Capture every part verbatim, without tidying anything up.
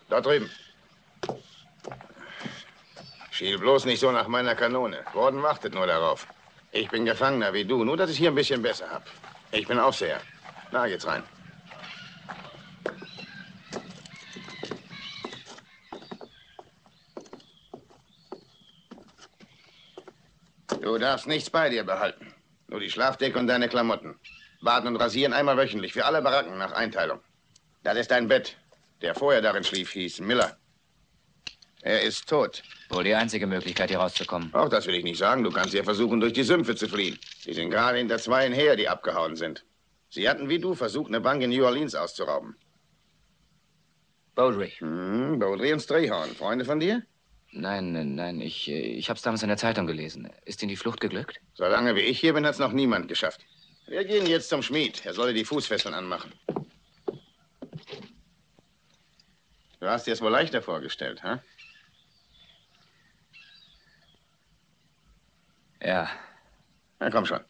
Dort drüben. Schiel bloß nicht so nach meiner Kanone. Gordon wartet nur darauf. Ich bin Gefangener wie du, nur dass ich hier ein bisschen besser hab. Ich bin Aufseher. Na, geht's rein. Du darfst nichts bei dir behalten. Nur die Schlafdecke und deine Klamotten. Baden und rasieren einmal wöchentlich für alle Baracken nach Einteilung. Das ist dein Bett. Der vorher darin schlief, hieß Miller. Er ist tot. Wohl die einzige Möglichkeit, hier rauszukommen. Auch das will ich nicht sagen. Du kannst ja versuchen, durch die Sümpfe zu fliehen. Sie sind gerade hinter zweien her, die abgehauen sind. Sie hatten wie du versucht, eine Bank in New Orleans auszurauben. Bowdry. Hm, Bowdry und Strayhorn. Freunde von dir? Nein, nein, ich, ich hab's damals in der Zeitung gelesen. Ist Ihnen die Flucht geglückt? Solange wie ich hier bin, hat's noch niemand geschafft. Wir gehen jetzt zum Schmied. Er soll die Fußfesseln anmachen. Du hast dir es wohl leichter vorgestellt, hä? Ja. Na, komm schon.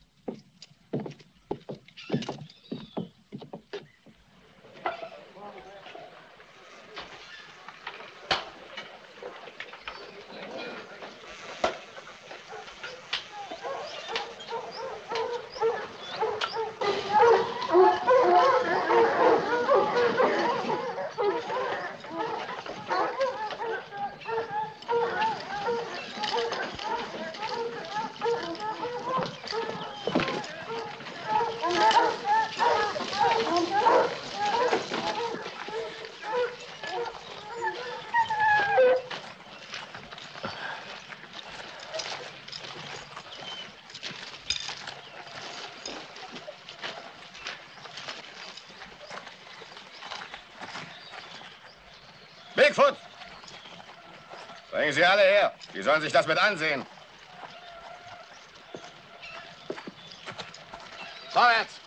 Bigfoot! Bringen Sie alle her. Die sollen sich das mit ansehen. Vorwärts!